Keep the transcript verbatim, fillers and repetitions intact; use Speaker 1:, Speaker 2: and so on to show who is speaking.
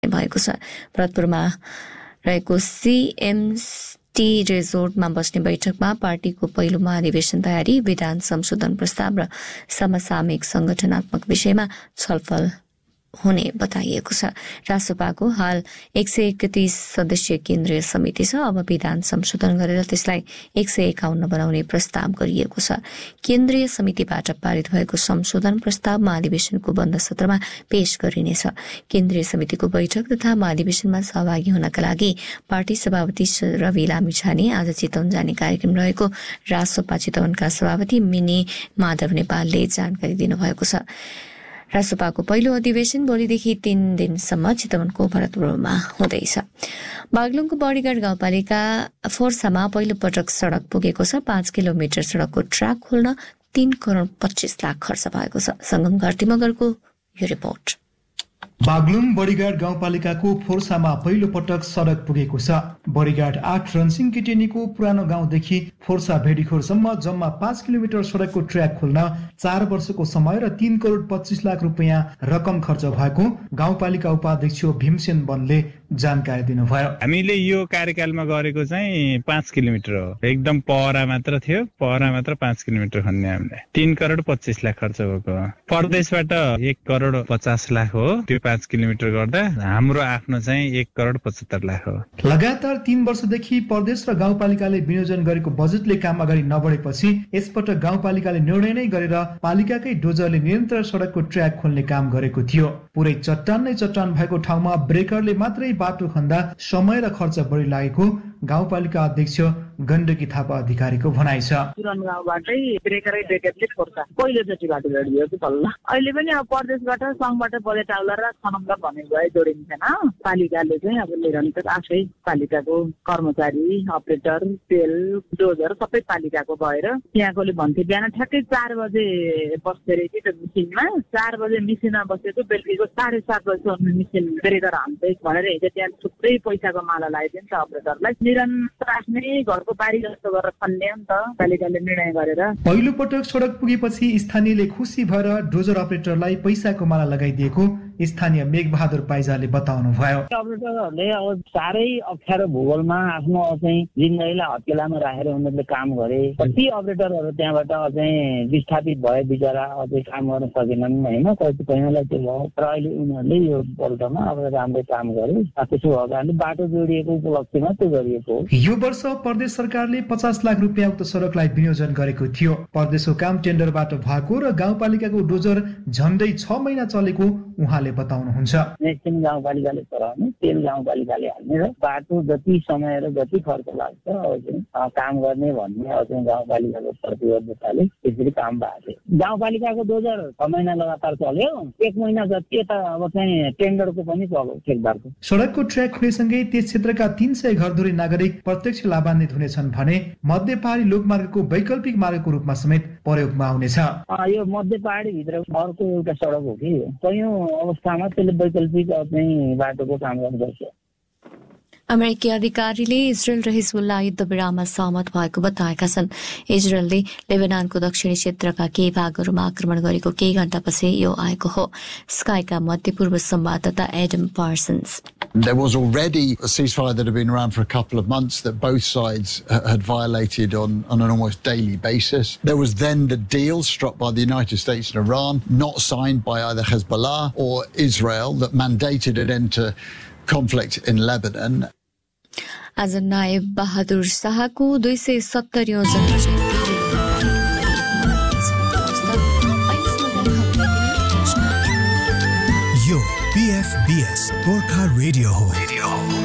Speaker 1: भएको छ। भरतपुरमा रहेको सीएमटी रिजोर्टमा बस्ने बैठकमा पार्टीको पहिलो महाधिवेशन तयारी, विधान संशोधन प्रस्ताव र समसामयिक संगठनात्मक विषयमा छलफल हुने बताइएको छ। रासोपाको हाल एक सय एकतीस सदस्यीय केन्द्रीय समिति छ। अब विधान संशोधन गरेर त्यसलाई एक सय एकाउन्न बनाउने प्रस्ताव गरिएको छ। केन्द्रीय समितिबाट पारित भएको संशोधन प्रस्ताव महाधिवेशनको बन्द सत्रमा पेश गरिनेछ। केन्द्रीय समितिको बैठक तथा महाधिवेशनमा सहभागी हुनका लागि पार्टी सभापति रवि लामिछाने आज चितवन जाने कार्यक्रम रहेको रासोपा चितवनका सभापति मिनी माधव नेपालले जानकारी दिनुभएको छ। रासोपाको पहिलो अधिवेशन भोलिदेखि तीन दिनसम्म चितवनको भरतपुरमा हुँदैछ। बागलुङको बडीघाट गाउँपालिका फोर्सामा पहिलो पटक सड़क पुगेको छ। पाँच किलोमिटर सड़कको ट्र्याक खोल्न तीन करोड़ पच्चीस लाख खर्च भएको छ। संगम घरती मगरको यो रिपोर्ट।
Speaker 2: बागलुङ बडीघाट गाउँपालिकाको फोर्सामा पहिलो पटक सडक पुगेको छ। बडीघाट आठ रनसिङ किटेनीको पुरानो गाउँदेखि फोर्सा भेडीखोरसम्म जम्मा पाँच किलोमिटर सडकको ट्र्याक खोल्न चार वर्षको समय र तीन करोड़ पच्चीस लाख रुपियाँ रकम खर्च भएको गाउँपालिका उपाध्यक्ष भीमसेन वनले जानकारी दिनुभयो।
Speaker 3: हामीले यो कार्यकालमा गरेको चाहिँ पाँच किलोमिटर हो। एकदम पहरा मात्र थियो, पहरा मात्र पाँच किलोमिटर खन्ने हामीले तीन करोड़ पच्चीस लाख खर्च भएको। परदेशबाट एक करोड़ पचास लाख हो। त्यो पाँच किलोमिटर गर्दा हाम्रो आफ्नो चाहिँ एक करोड़ पचहत्तर लाख हो।
Speaker 2: लगातार तीन वर्षदेखि प्रदेश र गाउँपालिकाले विनियोजन गरेको बजेटले काम अगाडि नबढेपछि यसपटक गाउँपालिकाले निर्णय नै गरेर पालिकाकै डोजरले निरन्तर सडकको ट्र्याक खोल्ने काम गरेको थियो। पुरै चट्टान नै चट्टान भएको ठाउँमा ब्रेकरले मात्रै बाटो खन्दा समय र खर्च बढी लागेको गाउँपालिका अध्यक्ष गण्डकी थापा अधिकारीको भनाइ छ।
Speaker 4: पुरानो गाउँबाटै ब्रेकरै ब्रेकरले फोर्सा पहिलोचोटि बाटो जोडियो कि तल्ला। अहिले पनि अब प्रदेशबाट सङ्घबाट बजेट आउला र खनमका भन्ने गए जोडिन्छन्। पालिकाले चाहिँ अब निरन्तर आफै पालिकाको कर्मचारी, अपरेटर, तेल, डोजर सबै पालिकाको भएर त्यहाँकोले भन्थे बिहान ठ्याक्कै चार बजे बस्दै रहेछ त्यो मिसिनमा। चार बजे मिसिनमा बसेको बेलुकीको साढे सात बजीसम्म मिसिन ब्रेकर हान्दै भनेर हिजो त्यहाँ थुप्रै पैसाको माला लगाइदियो नि त अपरेटरलाई। निरन्तर आफ्नै घरको बारी जस्तो गरेर खन्ने नि त पालिकाले निर्णय गरेर।
Speaker 2: पहिलो पटक सडक पुगेपछि स्थानीयले खुसी भएर डोजर अपरेटरलाई पैसाको माला लगाइदिएको स्थानीय मेघबहादुर पाइजाले बताउनु भयो।
Speaker 5: अपरेटरहरूले अब साह्रै अप्ठ्यारो भूगोलमा आफ्नो चाहिँ जिन्दगीलाई हत्केलामा राखेर उनीहरूले काम गरे। कति अपरेटरहरू त्यहाँबाट चाहिँ विस्थापित भए, बिचरा अझै काम गर्न सकेनन् होइन, कतिपयलाई त्यो भयो। तर अहिले उनीहरूले यो पल्टमा अब राम्रै काम गरे। त्यसो भएको कारणले बाटो जोडिएको उपलब्धिमा त्यो गरिएको हो।
Speaker 2: यो वर्ष प्रदेश सरकारले पचास लाख रुपियाँ उक्त सडकलाई विनियोजन गरेको थियो। प्रदेशको काम टेन्डरबाट भएको र गाउँपालिकाको डोजर झन्डै छ महिना चलेको उहाँले बताउनुहुन्छ।
Speaker 5: मेसिन गाउँपालिकाले चलाउने, तेल गाउँपालिकाले हाल्ने र बाटो जति समय र जति खर्च लाग्छ काम गर्ने भन्ने चाहिँ गाउँपालिकाको प्रतिबद्धताले त्यसरी काम भएको थियो। गाउँपालिकाको डोजर छ महिना लगातार चल्यो। एक महिना जति यता अब चाहिँ टेन्डरको पनि चल्यो ठेकदारको।
Speaker 2: सडकको ट्र्याक खुलेसँगै त्यस क्षेत्रका तीन सय घरधुरी नागरिक प्रत्यक्ष लाभान्वित हुनेछन् भने मध्य पहाडी लोकमार्गको वैकल्पिक मार्गको रूपमा समेत प्रयोगमा आउनेछ।
Speaker 5: यो मध्य पहाडी भित्र अर्को एउटा सडक हो कि कयौं अवस्थामा त्यसले वैकल्पिक चाहिँ बाटोको काम गर्दछ।
Speaker 1: अमेरिकी अधिकारीले इजरायल र हिजबुल्लाह युद्ध विराममा सहमत भएको बताएका छन्। इजरायलले लेबनानको दक्षिणी क्षेत्रका केही भागहरूमा आक्रमण गरेको केही घण्टापछि यो आएको हो। स्काईका मध्यपूर्व संवाददाता Adam Parsons.
Speaker 6: There was already a ceasefire that had been around for a couple of months that both sides had violated on, on an almost daily basis. There was then the deal struck by the United States and Iran, not signed by either Hezbollah or Israel, that mandated an end to conflict in Lebanon.
Speaker 1: आज नायब बहादुर शाहको दुई सय सत्तरीौं जन्म जयन्ती
Speaker 7: यो पीएफबीएस Gorkha radio हो।